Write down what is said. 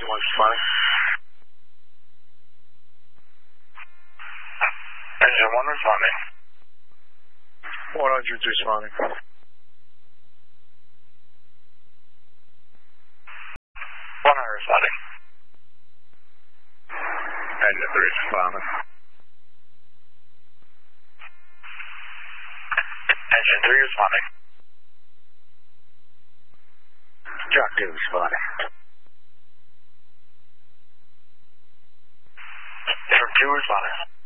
Engine 1 responding. Engine 1 responding. 100's responding. 100 responding. Engine 3 responding. Engine 3 responding. Truck 2 responding. Truck 2 responding.